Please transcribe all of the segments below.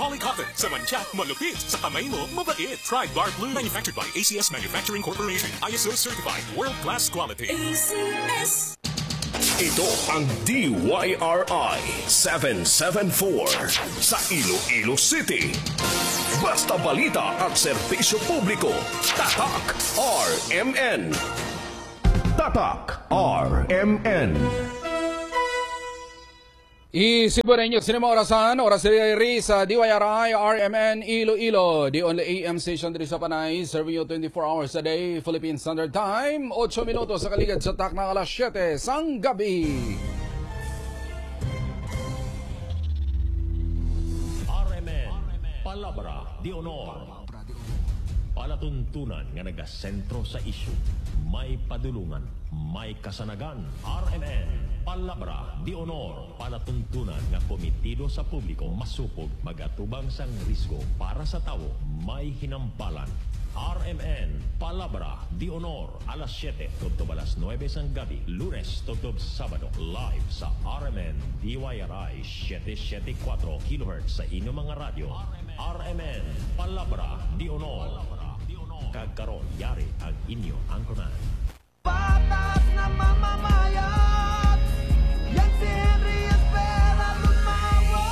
Polycotton. Sa mantya, malupit. Sa kamay mo, mabait. Try Guard Blue. Manufactured by ACS Manufacturing Corporation. ISO certified. World-class quality. ACS. Ito ang DYRI 774 sa Iloilo City. Basta balita at serbisyo publiko. Tatak RMN. Tatak RMN. Isibo ninyo sinema orasan, oras rin sa DYRI RMN Iloilo, the only AM station dito sa Panay, serving you 24 hours a day, Philippine Standard Time, 8 minutos sa kaligid sa tak ng alas 7 sang gabi. RMN, Palabra de Honor. Palatuntunan nga nagasentro sa isyu. May padulungan, may kasanagan. RMN, Palabra de Honor. Palatuntunan nga komitido sa publiko masupog magatubang sang risgo para sa tao. May hinampalan. RMN, Palabra de Honor. Alas 7, tugtog alas 9 sang gabi. Lunes, tugtog Sabado. Live sa RMN DYRI 774 kHz sa inyong mga radyo. RMN, Palabra de Honor. Kagkaroon, yari ang inyo angkonan. Patas na mamamayat, yan si Henry Espera lumawa.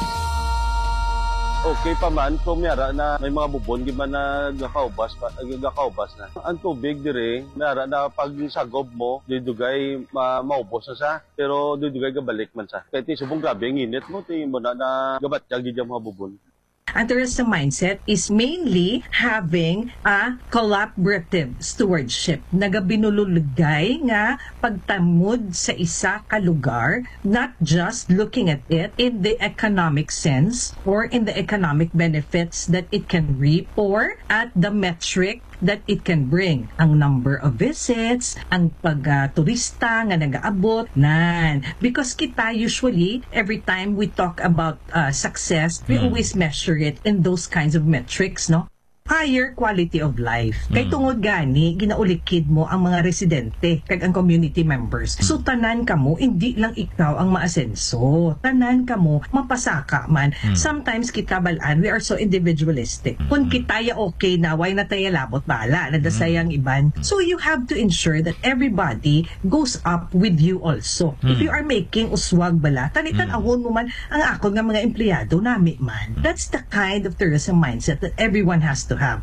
Okay pa man, kung mayara na may mga bubon, giman na gakaubas na. Ang tubig dire, mayara na pag sagob mo, didugay maubos na sa, pero didugay gabalik man sa. Kaya subong grabe ang init mo, mo na gabat kag di mga bubon. Ang tourism mindset is mainly having a collaborative stewardship. Nagabinululugay nga pagtamod sa isa ka lugar, not just looking at it in the economic sense or in the economic benefits that it can reap or at the metric that it can bring. Ang number of visits, ang pag-turista nga nag-aabot, nan. Because kita usually, every time we talk about success, we always measure it in those kinds of metrics, no? Higher quality of life. Kay tungod gani, ginaulikid mo ang mga residente, kag ang community members. So tanan kamo, hindi lang ikaw ang maasenso. Tanan kamo, mapasaka man. Sometimes kita balaan, we are so individualistic. Kung kitaya okay na, why na tayo labot bala, nadasayang iban. So you have to ensure that everybody goes up with you also. If you are making uswag bala, tanitan ahon mo man ang ako nga mga empleyado nami man. That's the kind of tourism mindset that everyone has to have.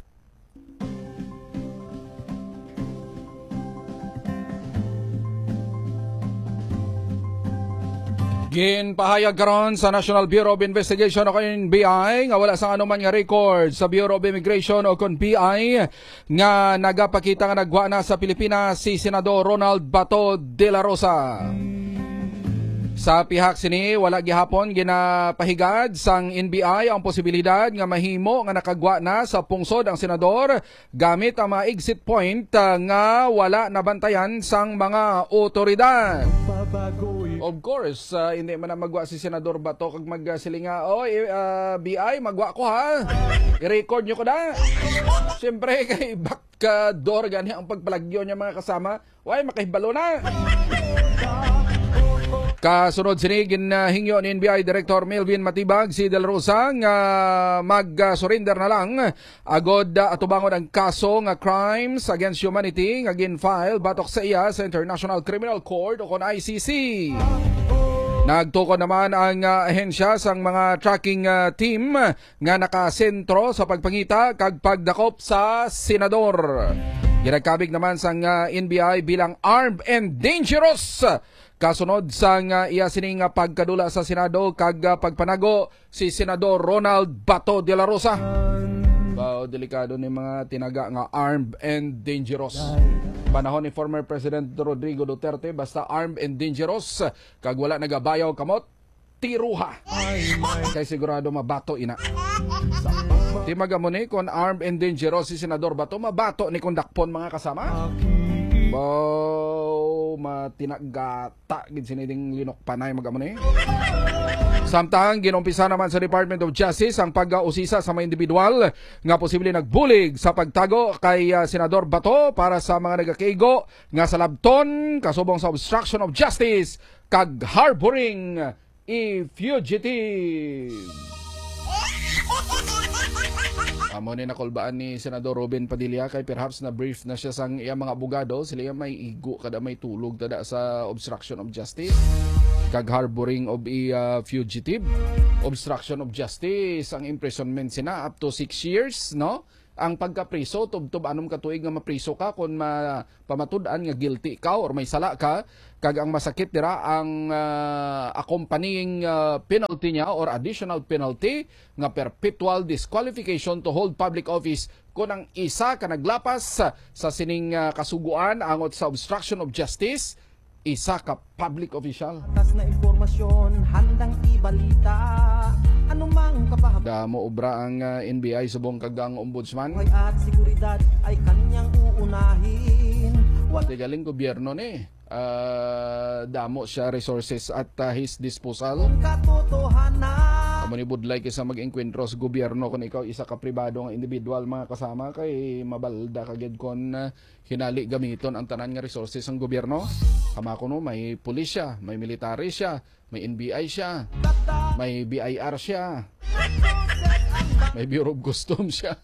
Ginpahayag karon sa National Bureau of Investigation o NBI nga wala sa anuman nga record sa Bureau of Immigration o NBI nga nagapakita nga nagwa na sa Pilipinas si Senador Ronald Bato de la Rosa. Sa pihak sini, wala gihapon ginapahigad sang NBI ang posibilidad nga mahimo nga nakagwa na sa pungsod ang senador gamit ang mga exit point nga wala nabantayan sang mga otoridad. Of course, hindi man na magwa si Senador Bato kag magsilinga, oy, BI, magwa ko ha. I-record nyo ko na. Siyempre, kay backdoor gani ang pagpalagyo niya mga kasama. Way, makahibalo na. Kasunod sini ginhingyo ni NBI Director Melvin Matibag si Del Rosa nga mag-surrender na lang agod atubangon ang kaso nga crimes against humanity nga gin-file batok sa iya sa International Criminal Court o kon ICC. Nagtukod naman ang ahensya sang mga tracking team nga nakasentro sa pagpangita kag pagdakop sa senador. Ginagkabig naman sang NBI bilang armed and dangerous. Kasunod sang iya sining pagkadula sa Senado kag pagpanago si Senador Ronald Bato de la Rosa. Delikado ni mga tinaga nga armed and dangerous. Panahon ni former President Rodrigo Duterte basta armed and dangerous kag wala nagabayaw kamot tiruha. Kay sigurado mabato ina. Di magamo ni kon armed and dangerous si Senador Bato, mabato ni kondakpon mga kasama. Matinagata gid siniding linok panay magamo ni. Samtang ginumpisa naman sa Department of Justice ang pag-usisa sa mga individual nga posible nagbulig sa pagtago kay Senador Bato para sa mga nagakaigo nga sa labton kasubong sa obstruction of justice kag harboring a fugitive. Amo ni nakulbaan ni Senador Robin Padilla kay perhaps na brief na siya sang iya mga abogado, sila may igo kada may tulog tada sa obstruction of justice, kag harboring of a fugitive, obstruction of justice, ang imprisonment sina up to 6 years, no? Ang pagkapriso tubtob anom ka tuig nga mapriso ka kung pamatud-an nga guilty ka or may sala ka, kag ang masakit dira ang accompanying penalty niya or additional penalty nga perpetual disqualification to hold public office kung ang isa ka naglapas sa sining kasuguan angot sa obstruction of justice, isa ka public official. Atas na impormasyon, handang ibalita. Anumang kapahabag Damo obra ang NBI subong kag ang ombudsman. at seguridad ay kanyang uunahin. Pati galing gobyerno ni. Damo siya resources at his disposal. Katotohanan. Amo ni budlay kaysa mag-enkwentro sa gobyerno kung ikaw isa ka pribado nga individual mga kasama kay mabalda kagid kon hinali gamiton ang tanan nga resources ng gobyerno. Kama ko no, may pulis siya, may military siya, may NBI siya, may BIR siya, may Bureau of Customs siya,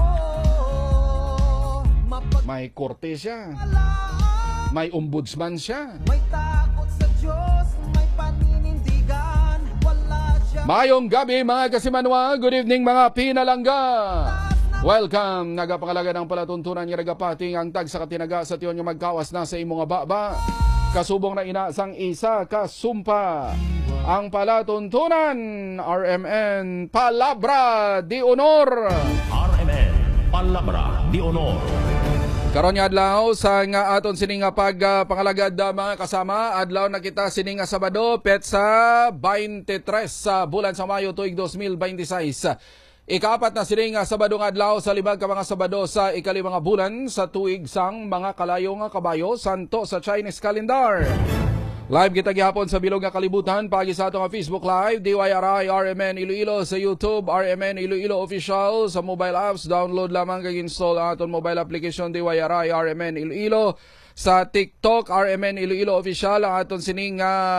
may korte siya, may ombudsman siya. May takot sa Diyos, may paninindigan, wala siya. Mayong gabi mga kasimanwa, good evening mga pinalangga. Welcome, nagapangalaga ng palatuntunan nga nagapating ang tag sa katinaga sa tiyon nga magkawas na sa imong baba. Kasubong na inasang isa kasumpa. Ang palatuntunan, RMN Palabra de Honor. RMN Palabra de Honor. Karon nga adlaw sa nga aton sining nga pagpangalagad mga kasama, adlaw na kita sining nga Sabado petsa 23 sa bulan sa Mayo tuig 2026. Ikapat na sining nga Sabado nga adlaw sa libag ka mga Sabado sa ikalimang bulan sa tuig sang mga kalayo nga kabayo santo sa Chinese calendar. Live kita gihapon sa bilog nga kalibutan pagi sa atong Facebook Live, DYRI RMN Iloilo sa YouTube, RMN Iloilo Official sa mobile apps. Download lamang kag install ang atong mobile application DYRI RMN Iloilo. Sa TikTok, RMN Iloilo Official ang atong sining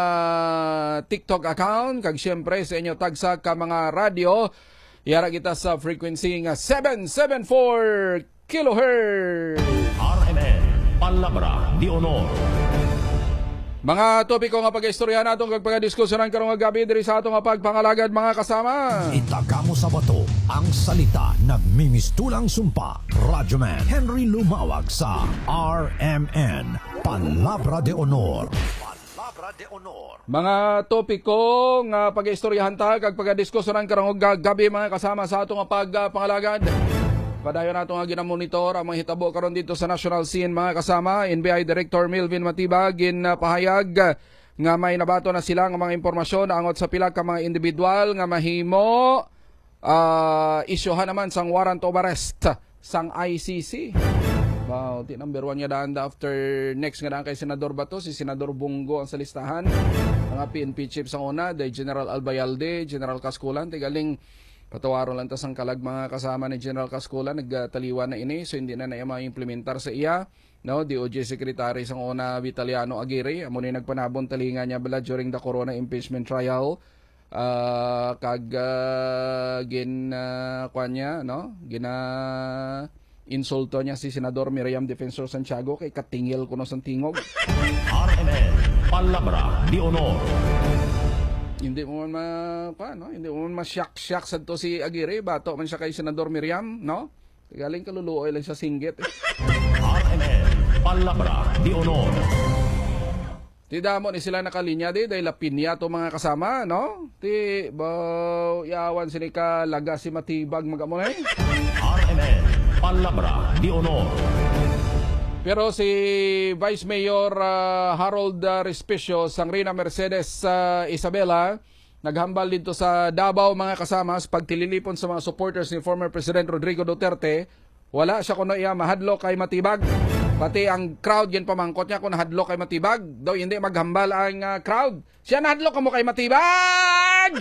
TikTok account. Kag syempre sa inyo tagsa ka mga radio, yara kita sa frequency nga 774 kHz. RMN Palabra de Honor. Mga topiko nga pag-istoryahan natong kagpagadiskusyonan karong gabi diri sa atong pagpangalagad mga kasama. Itaga mo sa bato ang salita nagmimistulang sumpa. Radyoman Henry Lumawag sa RMN Palabra de Honor. Palabra de Honor. Mga topiko nga pag-istoryahan ta kagpagadiskusyonan karong gabi mga kasama sa atong pagpangalagad. Padayon nato nga ginamonitor ang mga hitabo karon dito sa national scene mga kasama. NBI Director Melvin Matibag ginpahayag nga may nabato na sila nga mga impormasyon angot sa pila ka mga individual nga mahimo isyohan naman sang warrant of arrest sang ICC. Wow, number 1 nga daan after next nga daan kay Senador Bato, si Senador Bongo ang sa listahan. Mga PNP chiefs ang una, day General Albayalde, General Casculan, tigaling patawaron lang tas ang kalag mga kasama ni General Casculan, nagtaliwan na ini, so hindi na ma-implementar sa iya. No, DOJ Secretary sang una Vitaliano Aguirre, amo ni nagpanabon talinga niya bala during the Corona impeachment trial. Insulto niya si Senador Miriam Defensor Santiago kay katingil kuno sang tingog. RMN Palabra de Honor. Hindi mo man ma-shock sa to si Aguirre, bato man siya kay Senador Miriam, no? Galing kaluluoy lang sa singgit. RMN Palabra de Honor. Tidamo ni sila nakalinya di dahil lapinya to mga kasama, no? Ti yawan sini ka laga si Matibag magamonay. RMN Palabra de Honor. Pero si Vice Mayor Harold Respicio sang Rina Mercedes Isabela naghambal dito sa Davao mga kasama sa pagtililipon sa mga supporters ni former President Rodrigo Duterte. Wala siya kuno iya mahadlok kay Matibag. Pati ang crowd yan pamangkot niya kung nahadlok kay Matibag. Daw hindi maghambal ang crowd. Siya nahadlok mo kay Matibag!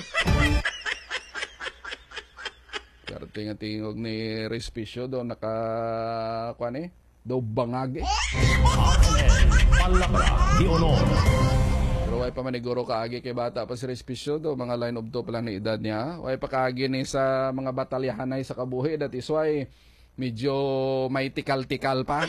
Pero tingog ni Respicio daw nakakuan daw bangag RMN Palabra de Honor. Pero way pa maniguro kaagi kay bata pa si Respicio do, mga line of 2 pa lang ni edad niya. Way pa kaagi ni sa mga batalyahanay sa kabuhi, that is why medyo may tikal-tikal pa.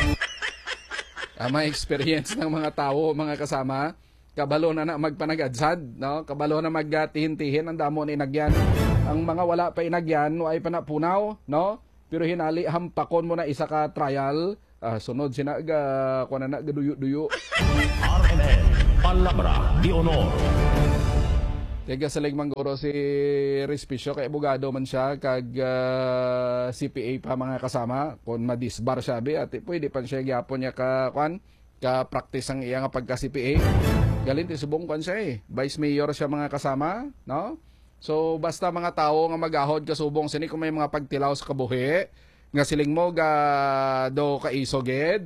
May experience ng mga tao, mga kasama. Kabalo na magpanagadzad, no? Kabalo na magtihin-tihin ang damo ni inagyan. Ang mga wala pa inagyan, way pa na punaw, no? Pero hinali hampakon mo na isa ka trial, sunod sinaga kuan na gaduyo-duyo. RMN Palabra de Honor. Tega sa mangguro si Respicio kay abogado man siya kag CPA pa mga kasama kon madisbar siya be at pwede pa siya gyapon niya ka kuan ka practice ang iya nga pagka CPA. Galing ti subong kuan siya vice mayor siya mga kasama, no? So basta mga tao nga magahod kasubong sini kung may mga pagtilaw sa kabuhi nga siling mo ga do ka isoged.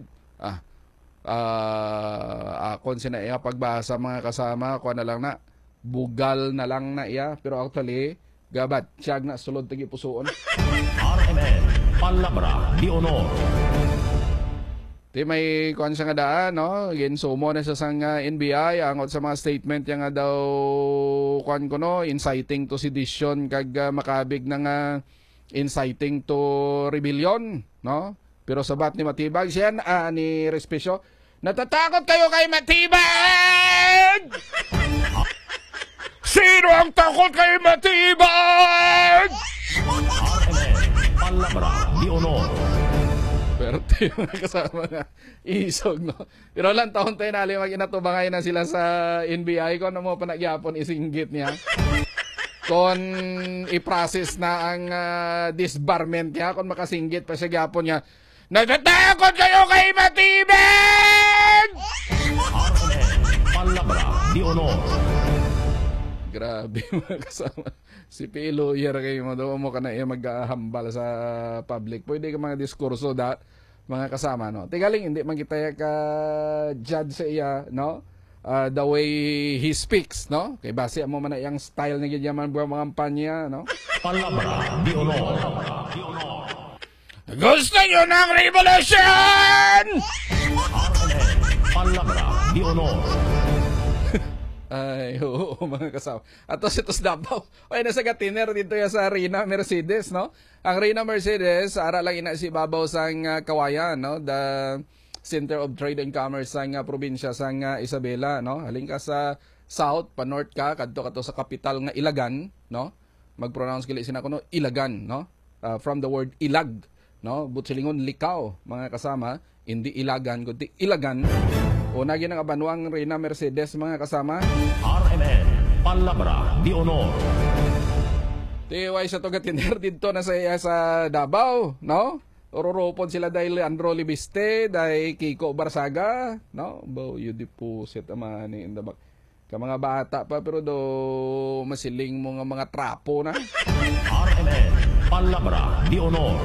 Akon sina iya pagbasa mga kasama kuan na lang na bugal na lang na iya pero actually gabat siyag na sulod tagi pusoon. RMN Palabra de Honor. Di may kuan siya nga daan, no? Ginsumo na sa sang NBI angot sa mga statement yang nga daw kuan ko no, inciting to sedition kag makabig na nga inciting to rebellion, no? Pero sabat ni Matibag siya ni Respicio, natatakot kayo kay Matibag! Sino ang takot kay Matibag? RMN Palabra de Honor. Pero yung kasama nga isog, no? Pero lang taon tayo nali mag-inatubangay na sila sa NBI kung ano mo pa nagyapon isinggit niya. Kung i-process na ang disbarment niya, kung makasinggit pa siya gyapon niya, natatakot kayo kay Matibag! RMN Palabra de Honor. Grabe mga kasama. Si P. Lawyer kayo mo daw mo ka na maghambal sa public. Pwede ka mga diskurso mga kasama, no? Tigaling hindi man kita ka judge sa iya, no? The way he speaks, no? Kay base mo man na yang style ni gidyaman buang mga kampanya, no? Palabra de Honor. Gusto nyo ng revolution! RMN Palabra de Honor. Ay, oo, mga kasama. At tos Davao. Ay, nasa gatiner dito ya sa Rina Mercedes, no? Ang Rina Mercedes, ara lang ina si babaw sang Kawayan, no? The Center of Trade and Commerce sang probinsya sang Isabela, no? Halin ka sa south, pa north ka, kadto sa capital nga Ilagan, no? Mag-pronounce kili sina kuno Ilagan, no? From the word ilag, no? Butsilingon likaw, mga kasama, hindi Ilagan kundi Ilagan. O naging ang abanwang Rina Mercedes mga kasama. RMN Palabra de Honor. Tiway sa togatiner dito na sa Davao, no? Oropon sila dahil Leandro Libiste, dahil Kiko Barsaga, no? Bao yudi po set amani in the back. Ka mga bata pa pero do masiling mo nga mga trapo na. RMN Palabra de Honor.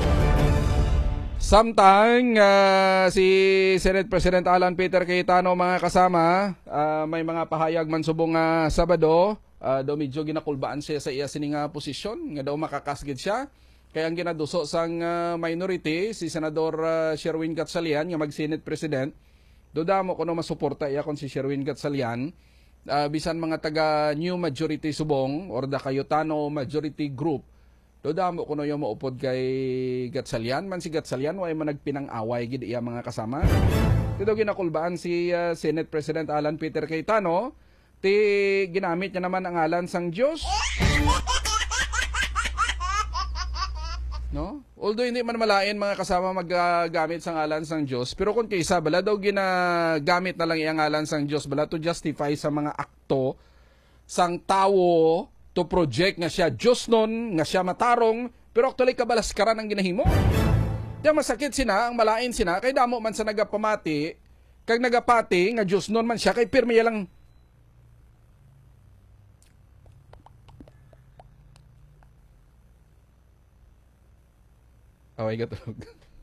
Samtang si Senate President Alan Peter Cayetano mga kasama, may mga pahayag man subong Sabado, daw medyo ginakulbaan siya sa iya sining posisyon, nga daw makakasgid siya. Kaya ang ginaduso sang minority, si Senador Sherwin Gatchalian, nga mag-Senate President, do damo kuno masuporta iya kon si Sherwin Gatchalian, bisan mga taga New Majority Subong or the Cayetano Majority Group, dodamo kuno yung maupod kay Gatchalian. Man si Gatchalian, way man nagpinang-away gid iya mga kasama. Dito ginakulbaan si Senate President Alan Peter Cayetano, ti ginamit niya naman ang ngalan sang Diyos. No? Although hindi man malain mga kasama maggamit sang ngalan sang Diyos, pero kung kaysa bala daw ginagamit na lang iyang ngalan sang Diyos bala to justify sa mga akto sang tawo to project nga siya Diyos nun, nga siya matarong, pero actually kabalaskaran ang ginahimo. Diyan masakit sina, ang malain sina, kay damo man sa nagapamati, kag nagapati, nga Diyos nun man siya, kay pirmi lang. Away katulog.